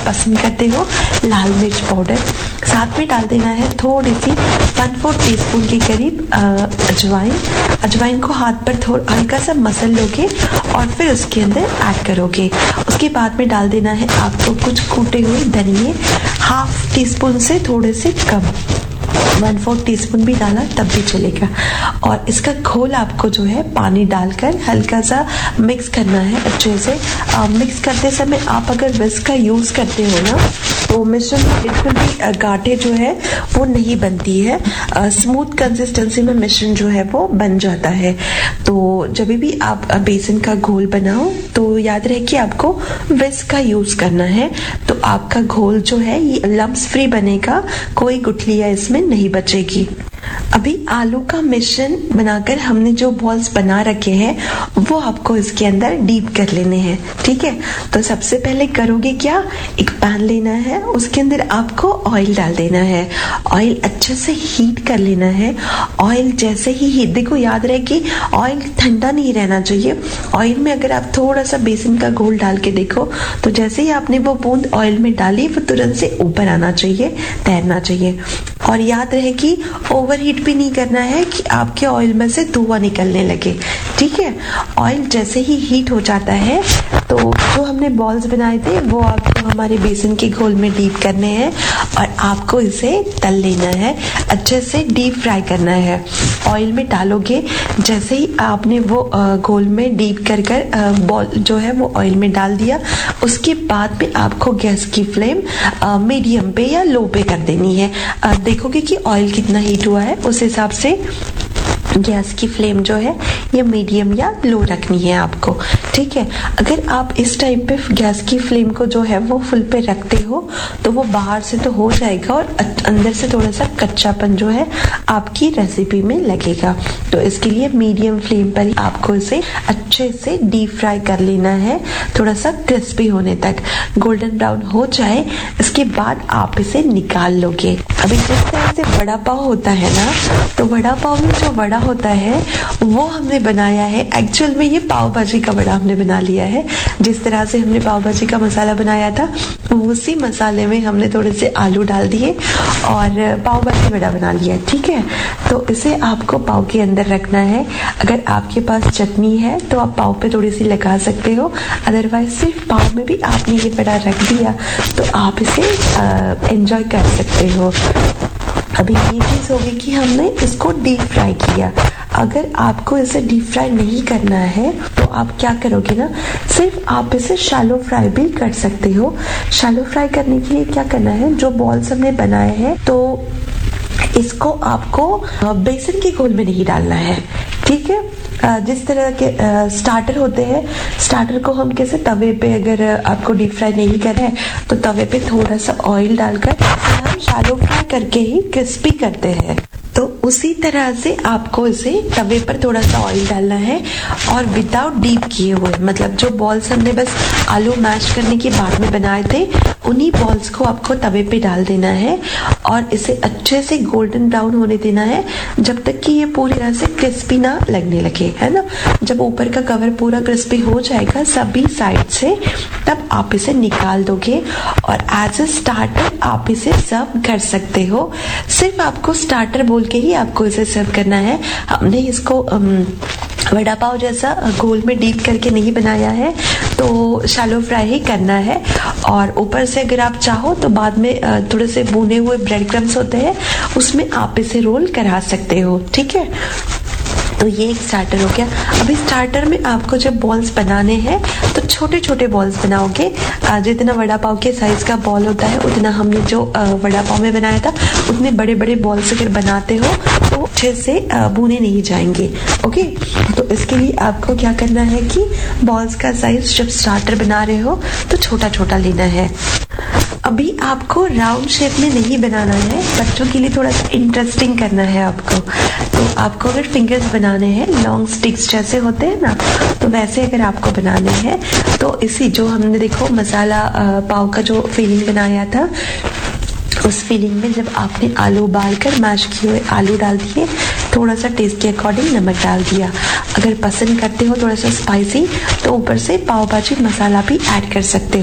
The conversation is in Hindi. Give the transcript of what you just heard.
पसंद करते हो लाल मिर्च पाउडर, साथ में डाल देना है थोड़ी सी 1/4 टीस्पून के करीब अजवाइन। अजवाइन को हाथ पर थोड़ा हल्का सा मसल लोगे और फिर उसके अंदर ऐड करोगे। उसके बाद में डाल देना है आपको कुछ कूटे हुए धनिए, 1/2 टीस्पून से थोड़े से कम, 1/4 टीस्पून भी डाला तब भी चलेगा। और इसका घोल आपको जो है पानी डालकर हल्का सा मिक्स करना है अच्छे से। मिक्स करते समय आप अगर विस्क का यूज करते हो ना तो मिश्रण बिल्कुल भी गाढ़े जो है वो नहीं बनती है, स्मूथ कंसिस्टेंसी में मिश्रण जो है वो बन जाता है। तो जब भी आप बेसन का घोल बनाओ तो याद रहे कि आपको विस्क का यूज करना है, तो आपका घोल जो है ये लम्प्स फ्री बनेगा, कोई गुठलियां इसमें नहीं बचेगी। अभी आलू का मिश्रण बनाकर हमने जो बॉल्स बना रखे हैं वो आपको इसके अंदर डीप कर लेने हैं, ठीक है। तो सबसे पहले करोगे क्या, एक पैन लेना है, उसके अंदर आपको ऑयल डाल देना है। ऑयल अच्छे से हीट कर लेना है। ऑयल जैसे ही हीट, देखो याद रहे कि ऑयल ठंडा नहीं रहना चाहिए। ऑयल में अगर आप थोड़ा सा बेसन का घोल डाल के देखो तो जैसे ही आपने वो बूंद ऑयल में डाली वो तुरंत से ऊपर आना चाहिए, तैरना चाहिए। और याद रहे कि ओवर हीट भी नहीं करना है कि आपके ऑयल में से धुआं निकलने लगे, ठीक है। ऑयल जैसे ही हीट हो जाता है तो जो हमने बॉल्स बनाए थे वो आपको हमारे बेसन के घोल में डीप करने हैं और आपको इसे तल लेना है, अच्छे से डीप फ्राई करना है। ऑयल में डालोगे, जैसे ही आपने वो घोल में डीप कर बॉल जो है वो ऑयल में डाल दिया, उसके बाद में आपको गैस की फ्लेम मीडियम पे या लो पे कर देनी है। देखोगे कि ऑयल कितना हीट हुआ है, उस हिसाब से गैस की फ्लेम जो है ये मीडियम या लो रखनी है आपको, ठीक है। अगर आप इस टाइम पे गैस की फ्लेम को जो है वो फुल पे रखते हो तो वो बाहर से तो हो जाएगा और अंदर से थोड़ा सा कच्चापन जो है आपकी रेसिपी में लगेगा। तो इसके लिए मीडियम फ्लेम पर ही आपको इसे अच्छे से डीप फ्राई कर लेना है, थोड़ा सा क्रिस्पी होने तक। गोल्डन ब्राउन हो जाए इसके बाद आप इसे निकाल लोगे। अभी जिस तरह से वड़ा पाव होता है ना, तो वड़ा पाव में जो वड़ा होता है वो हमने बनाया है, एक्चुअल में ये पाव भाजी का वड़ा हमने बना लिया है। जिस तरह से हमने पाव भाजी का मसाला बनाया था उसी मसाले में हमने थोड़े से आलू डाल दिए और पाव भाजी वड़ा बना लिया, ठीक है। तो इसे आपको पाव के अंदर रखना है। अगर आपके पास चटनी है तो आप पाव पे थोड़ी सी लगा सकते हो, अदरवाइज सिर्फ पाव में भी आपने ये वड़ा रख दिया तो आप इसे एंजॉय कर सकते हो। अभी ये चीज होगी कि हमने इसको डीप फ्राई किया। अगर आपको इसे डीप फ्राई नहीं करना है तो आप क्या करोगे ना, सिर्फ आप इसे शैलो फ्राई भी कर सकते हो। शैलो फ्राई करने के लिए क्या करना है, जो बॉल्स हमने बनाए हैं तो इसको आपको बेसन के घोल में नहीं डालना है, ठीक है। जिस तरह के स्टार्टर होते हैं, स्टार्टर को हम कैसे तवे पे, अगर आपको डीप फ्राई नहीं करना है तो तवे पे थोड़ा सा ऑयल डालकर हम शैलो फ्राई करके ही क्रिस्पी करते हैं। तो उसी तरह से आपको इसे तवे पर थोड़ा सा ऑयल डालना है और विदाउट डीप किए हुए, मतलब जो बॉल्स हमने बस आलू मैश करने के बाद में बनाए थे उन्हीं बॉल्स को आपको तवे पे डाल देना है और इसे अच्छे से गोल्डन ब्राउन होने देना है जब तक कि ये पूरी तरह से क्रिस्पी ना लगने लगे, है ना। जब ऊपर का कवर पूरा क्रिस्पी हो जाएगा सभी साइड से, तब आप इसे निकाल दोगे और एज ए स्टार्टर आप इसे सर्व कर सकते हो। सिर्फ आपको स्टार्टर बोल के ही आपको इसे सर्व करना है। हमने इसको वड़ा पाव जैसा घोल में डीप करके नहीं बनाया है, तो शैलो फ्राई ही करना है। और ऊपर से अगर आप चाहो तो बाद में थोड़े से भुने हुए ब्रेड क्रम्स होते हैं उसमें आप इसे रोल करा सकते हो, ठीक है। तो ये एक स्टार्टर हो गया। अभी स्टार्टर में आपको जब बॉल्स बनाने हैं तो छोटे छोटे बॉल्स बनाओगे। जितना वड़ा पाव के साइज का बॉल होता है उतना हमने जो वड़ा पाव में बनाया था उतने बड़े बड़े बॉल्स अगर बनाते हो तो अच्छे से भुने नहीं जाएंगे, ओके। तो इसके लिए आपको क्या करना है कि बॉल्स का साइज जब स्टार्टर बना रहे हो तो छोटा छोटा लेना है। अभी आपको राउंड शेप में नहीं बनाना है, बच्चों के लिए थोड़ा सा इंटरेस्टिंग करना है आपको। तो आपको अगर फिंगर्स बनाने हैं, लॉन्ग स्टिक्स जैसे होते हैं ना, तो वैसे अगर आपको बनाने हैं तो इसी जो हमने देखो मसाला पाव का जो फीलिंग बनाया था उस फीलिंग में जब आपने आलू उबाल कर मैश किए हुए आलू डाल दिए, थोड़ा सा टेस्ट के अकॉर्डिंग नमक डाल दिया। अगर पसंद करते हो थोड़ा सा स्पाइसी तो ऊपर से पाव भाजी मसाला भी ऐड कर सकते हो।